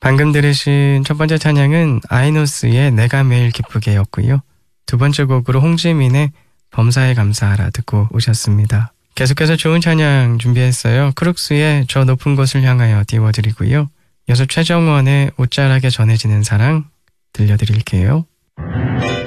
방금 들으신 첫 번째 찬양은 아이노스의 내가 매일 기쁘게였고요. 두 번째 곡으로 홍지민의 범사에 감사하라 듣고 오셨습니다. 계속해서 좋은 찬양 준비했어요. 크룩스의 저 높은 곳을 향하여 띄워드리고요. 이어서 최정원의 옷자락에 전해지는 사랑 들려드릴게요.